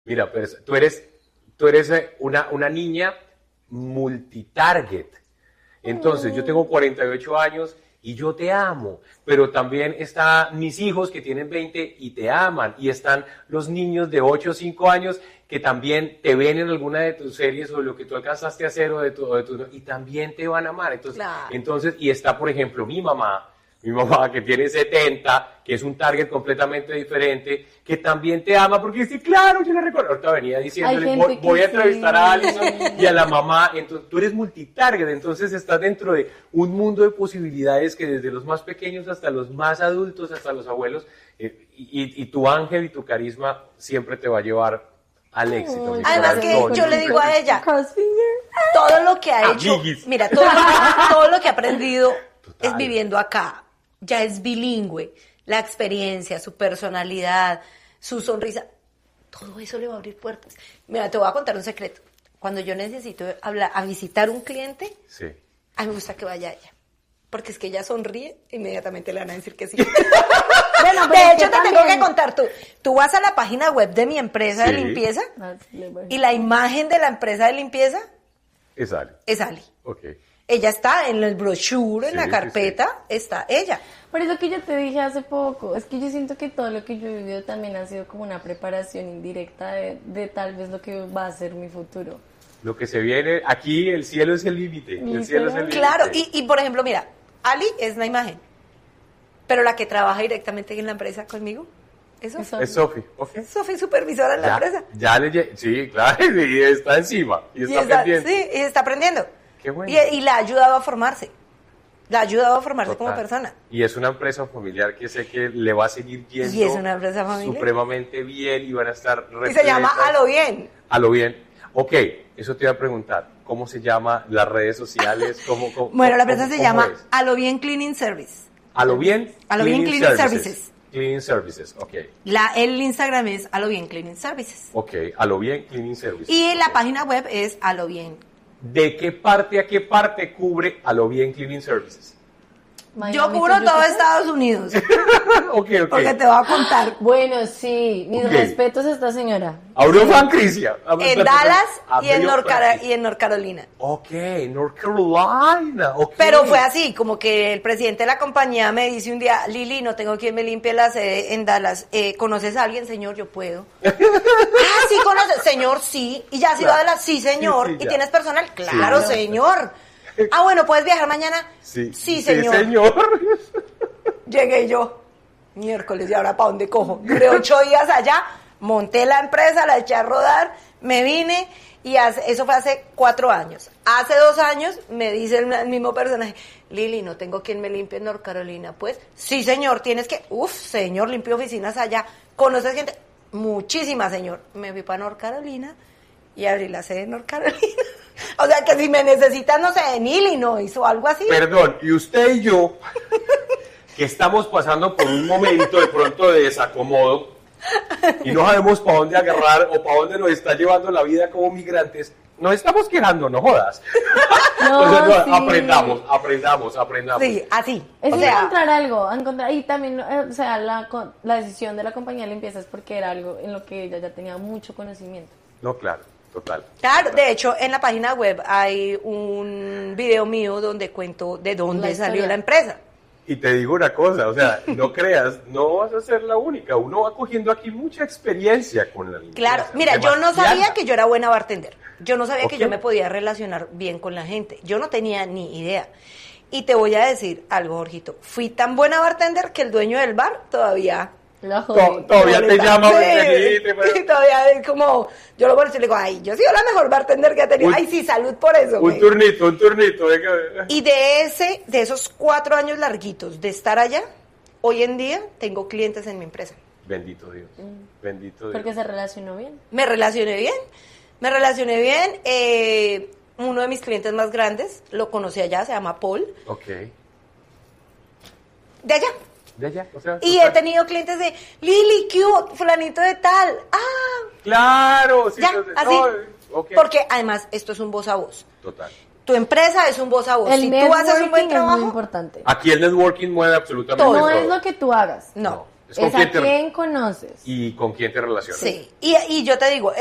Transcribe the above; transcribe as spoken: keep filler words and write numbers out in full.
Mira, pues tú eres, tú eres eh, una, una niña multitarget. Entonces, yo tengo cuarenta y ocho años y yo te amo, pero también están mis hijos que tienen veinte y te aman, y están los niños de ocho o cinco años que también te ven en alguna de tus series o lo que tú alcanzaste a hacer o de tu, o de tu, y también te van a amar. Entonces, Claro. entonces, y está, por ejemplo, mi mamá, mi mamá que tiene setenta, que es un target completamente diferente, que también te ama porque dice, claro, yo la recuerdo. Ahorita venía diciéndole, gente voy, que voy a sí. entrevistar a Alison y a la mamá. Entonces, tú eres multitarget, entonces estás dentro de un mundo de posibilidades que desde los más pequeños hasta los más adultos, hasta los abuelos, eh, y, y tu ángel y tu carisma siempre te va a llevar al éxito. mi Además que corazón. yo le digo a ella, Crossfinger. todo lo que ha hecho, Amiguis. mira, todo, todo lo que ha aprendido Total. es viviendo acá. Ya es bilingüe. La experiencia, su personalidad, su sonrisa, todo eso le va a abrir puertas. Mira, te voy a contar un secreto. Cuando yo necesito hablar, a visitar un cliente, Sí. a mí me gusta que vaya ella. Porque es que ella sonríe, inmediatamente le van a decir que sí. Bueno, pero De es hecho, que te tengo también- que contar tú. Tú vas a la página web de mi empresa de Sí. limpieza That's liberty. y la imagen de la empresa de limpieza Es Ali. es Ali. Ok. Ella está en el brochure, en Sí, la sí, carpeta, está ella. Por eso que yo te dije hace poco, es que yo siento que todo lo que yo he vivido también ha sido como una preparación indirecta de, de tal vez lo que va a ser mi futuro. Lo que se viene, aquí el cielo es el límite. El cielo es el límite. Claro, y, y por ejemplo, mira, Ali es la imagen, pero la que trabaja directamente en la empresa conmigo, eso. Eso. Es Sofi. Ok. Sofi, supervisora en la Ya, empresa. ya le lle- sí, claro, y está encima, y Y está, está, pendiente. sí, y está aprendiendo. Qué bueno. Y, y la ha ayudado a formarse. La ha ayudado a formarse Total. como persona. Y es una empresa familiar que sé que le va a seguir yendo Y es una empresa familiar. supremamente bien y van a estar Y se llama repletas. A lo bien. A lo bien. Ok, eso te iba a preguntar. ¿Cómo se llama las redes sociales? ¿Cómo, cómo- Bueno, la cómo- empresa se cómo llama es? A lo bien Cleaning Service. A lo bien. A lo bien Cleaning Services. Cleaning Services, ok. La, el Instagram es A lo bien Cleaning Services. Ok, a lo bien Cleaning Services. Y la Ok. página web es A lo bien. ¿De qué parte a qué parte cubre a lo bien Cleaning Services? Miami Yo to cubro todo Yucatán. Estados Unidos. ok, ok. Porque te voy a contar. Bueno, sí, mis Ok. respetos a esta señora. Aurofan Crisia. En Dallas y en, North Cara- y en North Carolina. Ok, North Carolina. ok. Pero fue así, como que el presidente de la compañía me dice un día, Lili, no tengo quien me limpie la sede en Dallas. Eh, ¿Conoces a alguien, señor? Yo puedo. ah, sí, conoces. Señor, sí. ¿Y ya has ido a Claro. Dallas? Sí, señor. Sí, sí, ¿Y ya. tienes personal? Claro, Sí. señor. Ah, bueno, ¿puedes viajar mañana? Sí, Sí, señor. Sí, señor. Llegué yo, miércoles, ¿y ahora para dónde cojo? Duré ocho días allá, monté la empresa, la eché a rodar, me vine y hace- eso fue hace cuatro años. Hace dos años me dice el, el mismo personaje, Lili, no tengo quien me limpie en North Carolina. Pues, sí, señor, tienes que, uf, señor, limpio oficinas allá. ¿Conoces gente? Muchísima, señor. Me fui para North Carolina y abrí la sede en North Carolina. O sea, que si me necesitas, no sé, en Illinois o algo así. Perdón, y usted y yo, que estamos pasando por un momento de pronto de desacomodo y no sabemos para dónde agarrar o para dónde nos está llevando la vida como migrantes, nos estamos quedando, no jodas. No, Entonces, no, sí. aprendamos, aprendamos, aprendamos. Sí, así. Es o sea, encontrar algo, encontrar, y también, eh, o sea, la, co- la decisión de la compañía de limpieza es porque era algo en lo que ella ya tenía mucho conocimiento. No, claro, total. claro, de hecho, en la página web hay un video mío donde cuento de dónde La salió historia. la empresa. Y te digo una cosa, o sea, no creas, no vas a ser la única. Uno va cogiendo aquí mucha experiencia con la limpieza. Claro, mira, yo no demasiada. sabía que yo era buena bartender. Yo no sabía Ok. que yo me podía relacionar bien con la gente. Yo no tenía ni idea. Y te voy a decir algo, Jorgito. Fui tan buena bartender que el dueño del bar todavía... La To- jodí. todavía te molesta. llama. Sí, porque sí, te- sí, todavía es como... Yo lo conozco y le digo, ay, yo he sido la mejor bartender que he tenido. Un- Ay, sí, salud por eso. Un güey. turnito, un turnito. venga. Y de ese, de esos cuatro años larguitos de estar allá, hoy en día tengo clientes en mi empresa. Bendito Dios, bendito Dios. Porque se relacionó bien. Me relacioné bien, me relacioné bien. eh, uno de mis clientes más grandes, lo conocí allá, se llama Paul, Ok. de allá. De allá, o sea. Y he tenido clientes de, Lili, ¿qué hubo? Fulanito de tal. Ah, Claro, sí. ya, no, así. no, ok. Porque además esto es un voz a voz. Total. Tu empresa es un voz a voz. El Si tú haces un buen networking es muy trabajo, importante. Aquí el networking mueve absolutamente Todo. No todo. es lo que tú hagas. no. Es con Es a quién te- quién conoces. y con quién te relacionas. Sí, y, y yo te digo,